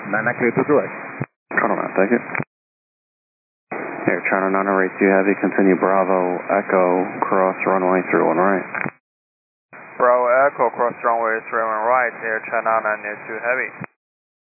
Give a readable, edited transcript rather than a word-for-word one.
Nana clear to direct. Toronto 9, thank you. Air China Nana rate 2 heavy, continue Bravo, Echo, cross runway 31 right. Bravo Echo, cross runway 31 right, Air China 9 2 heavy.